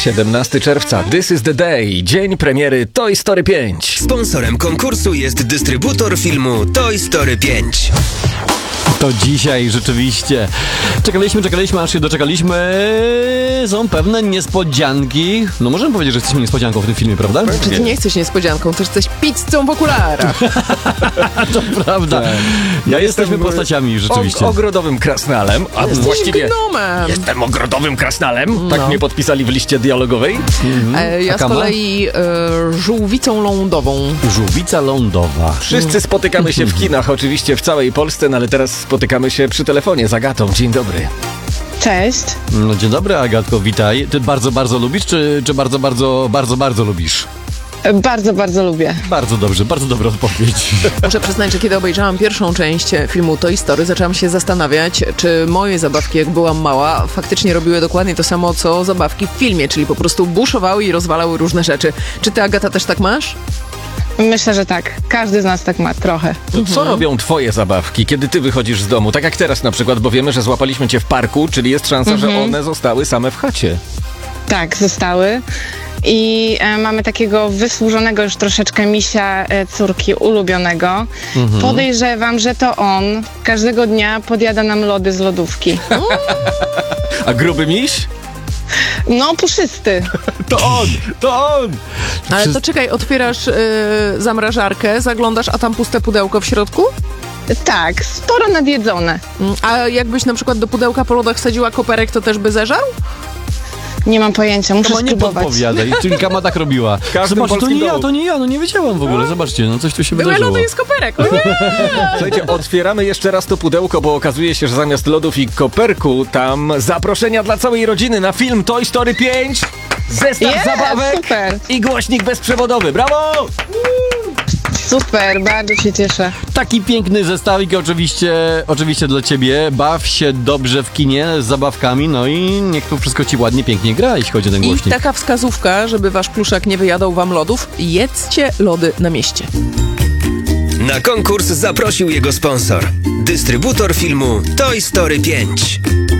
17 czerwca. This is the day. Dzień premiery Toy Story 5. Sponsorem konkursu jest dystrybutor filmu Toy Story 5. To dzisiaj rzeczywiście czekaliśmy, aż się doczekaliśmy. Są pewne niespodzianki. No możemy powiedzieć, że jesteśmy niespodzianką w tym filmie, prawda? Czy ty nie jesteś niespodzianką, ty jesteś pizzą w okularach. To prawda. Jesteśmy postaciami rzeczywiście. Ogrodowym krasnalem, a właściwie gnomem. jestem ogrodowym krasnalem. Tak mnie podpisali w liście dialogowej. Ja z kolei żółwicą lądową. Żółwica lądowa. Wszyscy spotykamy się w kinach, oczywiście w całej Polsce, no ale teraz spotykamy się przy telefonie z Agatą. Dzień dobry. Cześć. No dzień dobry, Agatko, witaj. Ty bardzo lubisz, czy bardzo lubisz? Bardzo lubię. Bardzo dobrze, bardzo dobra odpowiedź. Muszę przyznać, że kiedy obejrzałam pierwszą część filmu Toy Story, zaczęłam się zastanawiać, czy moje zabawki, jak byłam mała, faktycznie robiły dokładnie to samo, co zabawki w filmie, czyli po prostu buszowały i rozwalały różne rzeczy. Czy ty, Agata, też tak masz? Myślę, że tak. Każdy z nas tak ma trochę. To co robią twoje zabawki, kiedy ty wychodzisz z domu? Tak jak teraz na przykład, bo wiemy, że złapaliśmy cię w parku, czyli jest szansa, że one zostały same w chacie. Tak, zostały. I mamy takiego wysłużonego już troszeczkę misia córki ulubionego. Podejrzewam, że to on każdego dnia podjada nam lody z lodówki. A gruby miś? No, puszysty. To on! Ale to czekaj, otwierasz zamrażarkę, zaglądasz, a tam puste pudełko w środku? Tak, sporo nadjedzone. A jakbyś na przykład do pudełka po lodach wsadziła koperek, to też by zeżarł? Nie mam pojęcia, muszę Nie spróbować. podpowiadaj, tylko ma tak robiła. Zobacz, to nie ja, no nie wiedziałam w ogóle. Zobaczcie, no coś tu się Były wydarzyło. lody, jest koperek. O nie! Słuchajcie, otwieramy jeszcze raz to pudełko, bo okazuje się, że zamiast lodów i koperku tam zaproszenia dla całej rodziny na film Toy Story 5, zestaw zabawek super. i głośnik bezprzewodowy. Brawo! Super, bardzo się cieszę. Taki piękny zestawik oczywiście dla ciebie. Baw się dobrze w kinie z zabawkami, no i niech tu wszystko ci ładnie, pięknie gra, jeśli chodzi o ten I głośnik. taka wskazówka, żeby wasz pluszak nie wyjadał wam lodów, jedzcie lody na mieście. Na konkurs zaprosił jego sponsor. Dystrybutor filmu Toy Story 5.